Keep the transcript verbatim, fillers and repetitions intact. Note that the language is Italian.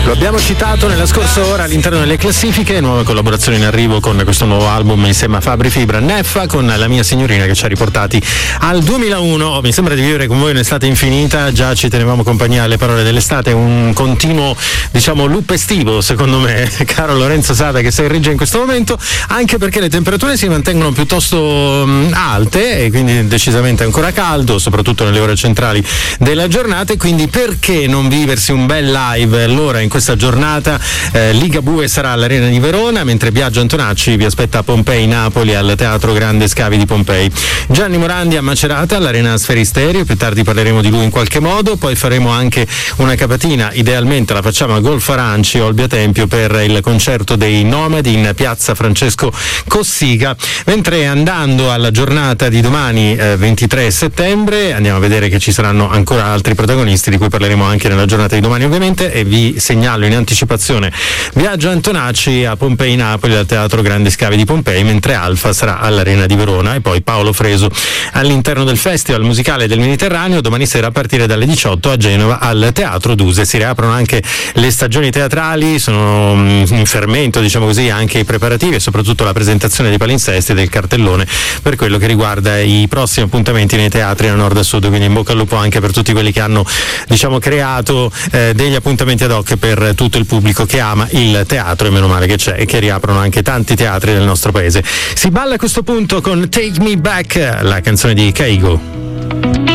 Lo abbiamo citato nella scorsa ora all'interno delle classifiche, nuove collaborazioni in arrivo con questo nuovo album insieme a Fabri Fibra, Neffa con La mia signorina, che ci ha riportati al duemilauno. Mi sembra di vivere con voi un'estate infinita, già ci tenevamo compagnia alle parole dell'estate, un continuo, diciamo, loop estivo secondo me, caro Lorenzo Sada, che sei in regia in questo momento, anche perché le temperature si mantengono piuttosto mh, alte e quindi decisamente ancora caldo, soprattutto nelle ore centrali della giornata, e quindi perché non viversi un bel live allora in questa giornata? eh, Ligabue sarà all'Arena di Verona, mentre Biagio Antonacci vi aspetta a Pompei Napoli al Teatro Grande Scavi di Pompei. Gianni Morandi a Macerata all'Arena Sferisterio, più tardi parleremo di lui in qualche modo, poi faremo anche una capatina, idealmente la facciamo a Golf Aranci, Olbia Tempio, per il concerto dei Nomadi in piazza Francesco Cossiga, mentre andando alla giornata di domani eh, ventitré settembre andiamo a vedere che ci saranno ancora altri protagonisti di cui parleremo anche nella giornata di domani ovviamente, e vi segnalo in anticipazione Biagio Antonacci a Pompei Napoli al Teatro Grandi Scavi di Pompei, mentre Alfa sarà all'Arena di Verona, e poi Paolo Fresu all'interno del Festival Musicale del Mediterraneo domani sera a partire dalle diciotto a Genova al Teatro Duse. Si riaprono anche le stagioni teatrali, sono in fermento, diciamo così, anche i preparativi e soprattutto la presentazione dei palinsesti e del cartellone per quello che riguarda i prossimi appuntamenti nei teatri da nord a sud, quindi in bocca al lupo anche per tutti quelli che hanno, diciamo, creato eh, degli appuntamenti ad hoc per tutto il pubblico che ama il teatro, e meno male che c'è, e che riaprono anche tanti teatri del nostro paese. Si balla a questo punto con Take Me Back, la canzone di Keigo.